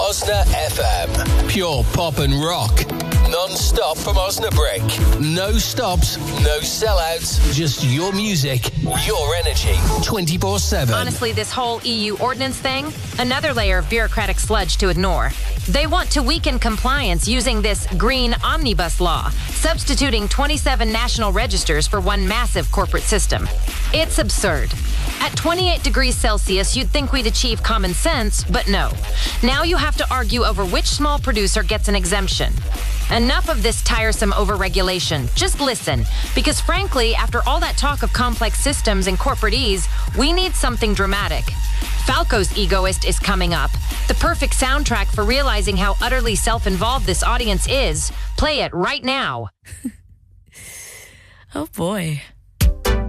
Osna FM. Pure pop and rock. Non-stop from Osnabrück. No stops, no sellouts. Just your music, your energy. 24/7. Honestly, this whole EU ordinance thing, another layer of bureaucratic sludge to ignore. They want to weaken compliance using this green omnibus law, substituting 27 national registers for one massive corporate system. It's absurd. At 28 degrees Celsius, you'd think we'd achieve common sense, but no. Now you have to argue over which small producer gets an exemption. Enough of this tiresome overregulation. Just listen, because frankly, after all that talk of complex systems and corporate ease, we need something dramatic. Falco's Egoist is coming up. The perfect soundtrack for realizing how utterly self-involved this audience is. Play it right now. Oh boy.